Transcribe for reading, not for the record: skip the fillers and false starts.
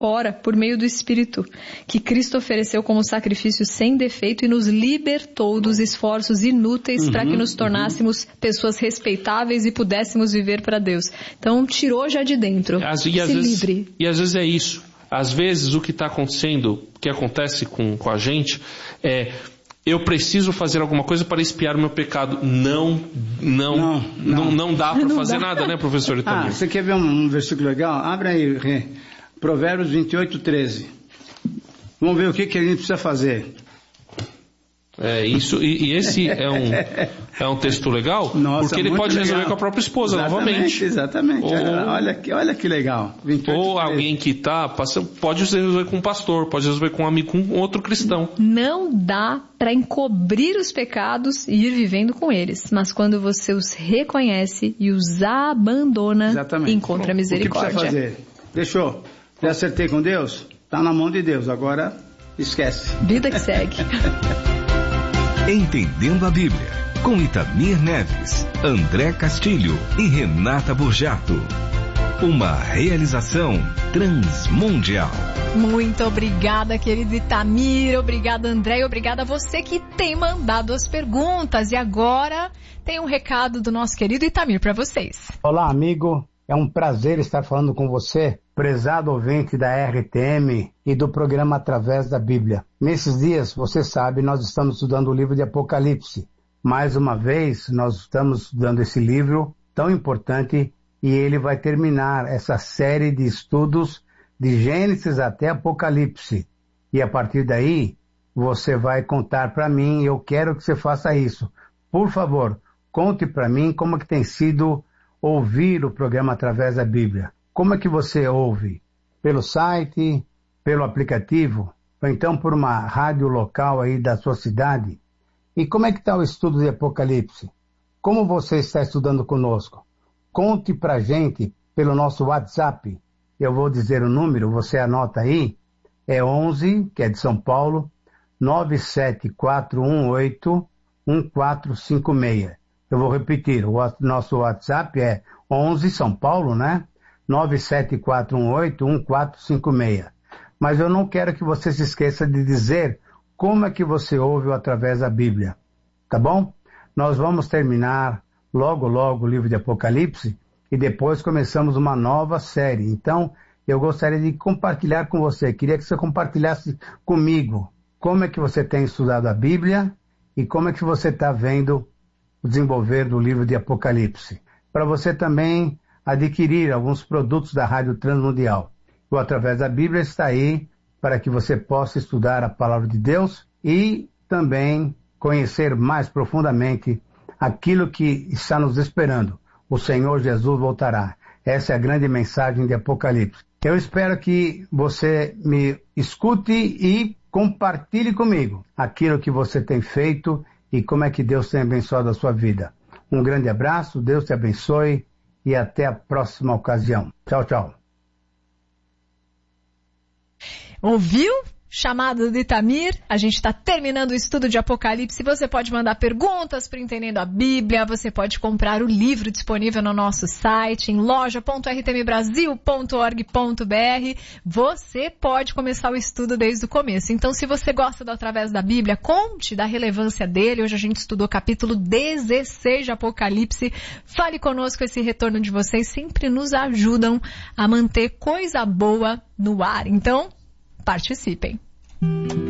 Ora, por meio do Espírito, que Cristo ofereceu como sacrifício sem defeito e nos libertou dos esforços inúteis para que nos tornássemos pessoas respeitáveis e pudéssemos viver para Deus. Então, tirou já de dentro. Livre. E às vezes é isso. Às vezes o que está acontecendo, o que acontece com a gente é... Eu preciso fazer alguma coisa para expiar o meu pecado. Não dá para fazer nada, né, professor Itamir? Você quer ver um versículo legal? Abre aí, Rê. Provérbios 28:13. Vamos ver o que a gente precisa fazer. Isso, e esse é um texto legal. Nossa, porque ele pode resolver com a própria esposa, novamente. Exatamente. Olha que legal. 28, ou alguém que está passando, pode resolver com um pastor, pode resolver com um amigo, com outro cristão. Não dá para encobrir os pecados e ir vivendo com eles, mas quando você os reconhece e os abandona, encontra misericórdia. O que precisa fazer? Deixou? Já acertei com Deus? Está na mão de Deus, agora esquece. Vida que segue. Entendendo a Bíblia, com Itamir Neves, André Castilho e Renata Burjato. Uma realização Transmundial. Muito obrigada, querido Itamir, obrigada, André, e obrigada a você que tem mandado as perguntas. E agora tem um recado do nosso querido Itamir para vocês. Olá, amigo. É um prazer estar falando com você, prezado ouvinte da RTM e do programa Através da Bíblia. Nesses dias, você sabe, nós estamos estudando o livro de Apocalipse. Mais uma vez, nós estamos estudando esse livro tão importante e ele vai terminar essa série de estudos de Gênesis até Apocalipse. E a partir daí, você vai contar para mim, eu quero que você faça isso. Por favor, conte para mim como que tem sido ouvir o programa Através da Bíblia. Como é que você ouve? Pelo site, pelo aplicativo, ou então por uma rádio local aí da sua cidade? E como é que está o estudo de Apocalipse? Como você está estudando conosco? Conte pra gente pelo nosso WhatsApp. Eu vou dizer o número, você anota aí. É 11, que é de São Paulo, 974181456. Eu vou repetir, o nosso WhatsApp é 11 São Paulo, né? 974181456. Mas eu não quero que você se esqueça de dizer como é que você ouve o Através da Bíblia, tá bom? Nós vamos terminar logo o livro de Apocalipse e depois começamos uma nova série. Então, eu gostaria de compartilhar com você, queria que você compartilhasse comigo como é que você tem estudado a Bíblia e como é que você está vendo o desenvolver do livro de Apocalipse. Para você também adquirir alguns produtos da Rádio Transmundial. O Através da Bíblia está aí para que você possa estudar a Palavra de Deus e também conhecer mais profundamente aquilo que está nos esperando. O Senhor Jesus voltará. Essa é a grande mensagem de Apocalipse. Eu espero que você me escute e compartilhe comigo aquilo que você tem feito e como é que Deus tem abençoado a sua vida. Um grande abraço, Deus te abençoe e até a próxima ocasião. Tchau, tchau. Ouviu? Chamado de Itamir, a gente está terminando o estudo de Apocalipse. Você pode mandar perguntas para Entendendo a Bíblia, você pode comprar o livro disponível no nosso site, em loja.rtmbrasil.org.br. Você pode começar o estudo desde o começo. Então, se você gosta do Através da Bíblia, conte da relevância dele. Hoje a gente estudou capítulo 16 de Apocalipse. Fale conosco, esse retorno de vocês sempre nos ajudam a manter coisa boa no ar. Então, participem.